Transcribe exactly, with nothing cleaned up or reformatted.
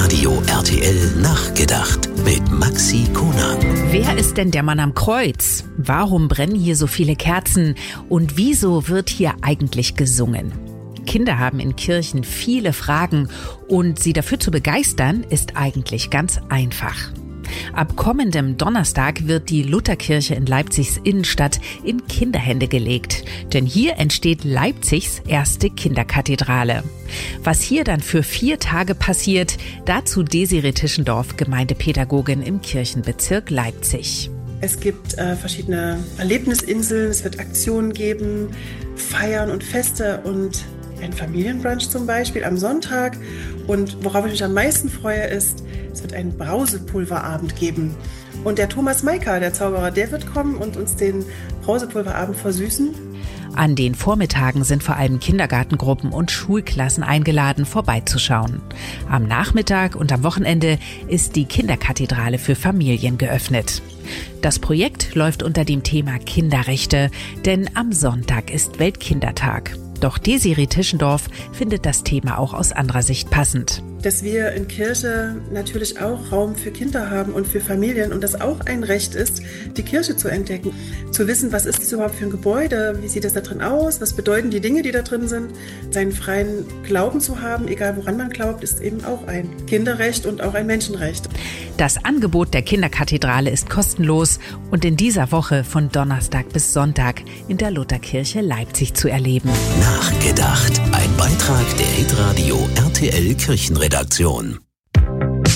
Hitradio R T L Nachgedacht mit Maxi Konag. Wer ist denn der Mann am Kreuz? Warum brennen hier so viele Kerzen? Und wieso wird hier eigentlich gesungen? Kinder haben in Kirchen viele Fragen und sie dafür zu begeistern, ist eigentlich ganz einfach. Ab kommendem Donnerstag wird die Lutherkirche in Leipzigs Innenstadt in Kinderhände gelegt. Denn hier entsteht Leipzigs erste Kinderkathedrale. Was hier dann für vier Tage passiert, dazu Desiree Tischendorf, Gemeindepädagogin im Kirchenbezirk Leipzig. Es gibt äh, verschiedene Erlebnisinseln, es wird Aktionen geben, Feiern und Feste und ein Familienbrunch zum Beispiel am Sonntag. Und worauf ich mich am meisten freue, ist, es wird einen Brausepulverabend geben. Und der Thomas Maika, der Zauberer, der wird kommen und uns den Brausepulverabend versüßen. An den Vormittagen sind vor allem Kindergartengruppen und Schulklassen eingeladen, vorbeizuschauen. Am Nachmittag und am Wochenende ist die Kinderkathedrale für Familien geöffnet. Das Projekt läuft unter dem Thema Kinderrechte, denn am Sonntag ist Weltkindertag. Doch Desiree Tischendorf findet das Thema auch aus anderer Sicht passend. Dass wir in Kirche natürlich auch Raum für Kinder haben und für Familien und das auch ein Recht ist, die Kirche zu entdecken. Zu wissen, was ist das überhaupt für ein Gebäude, wie sieht das da drin aus, was bedeuten die Dinge, die da drin sind. Seinen freien Glauben zu haben, egal woran man glaubt, ist eben auch ein Kinderrecht und auch ein Menschenrecht. Das Angebot der Kinderkathedrale ist kostenlos und in dieser Woche von Donnerstag bis Sonntag in der Lutherkirche Leipzig zu erleben. Nachgedacht. Ein Beitrag der Hitradio R T L Kirchenredaktion.